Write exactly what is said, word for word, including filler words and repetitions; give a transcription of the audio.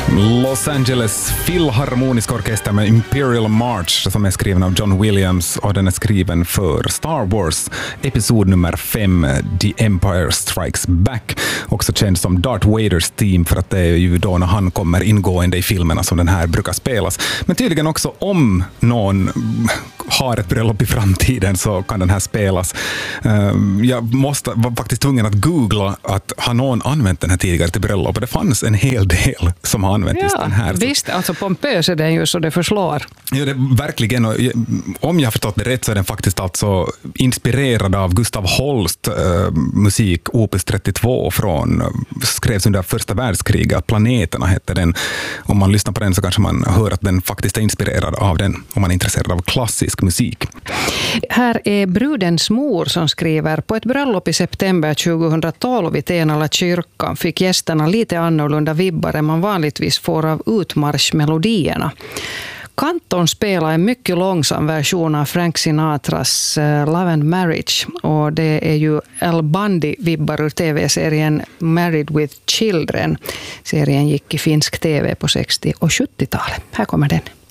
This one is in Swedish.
Los Angeles Philharmonisk Orkester med Imperial March som är skriven av John Williams och den är skriven för Star Wars episod nummer fem, The Empire Strikes Back, också känd som Darth Vaders theme för att det är ju då när han kommer ingående i filmerna som den här brukar spelas. Men tydligen också om någon har ett bröllop i framtiden så kan den här spelas. Jag måste, var faktiskt tvungen att googla att har någon använt den här tidigare till bröllop, och det fanns en hel del som har använt just ja, den här. Visst, alltså pompös är den ju så det förslår. Ja, det är verkligen. Och om jag har förstått det rätt så är den faktiskt alltså inspirerad av Gustav Holst äh, musik Opus trettiotvå från, skrevs under första världskriget. Planeterna hette den. Om man lyssnar på den så kanske man hör att den faktiskt är inspirerad av den om man är intresserad av klassisk musik. Här är brudens mor som skriver: på ett bröllop i september tjugohundratolv i Tenala kyrkan fick gästerna lite annorlunda vibbar än man vanligtvis får av utmarschmelodierna. Kanton spelar en mycket långsam version av Frank Sinatras Love and Marriage, och det är ju El Bandi-vibbar ur tv-serien Married with Children. Serien gick i finsk tv på sextio- och sjuttiotalet. Här kommer den.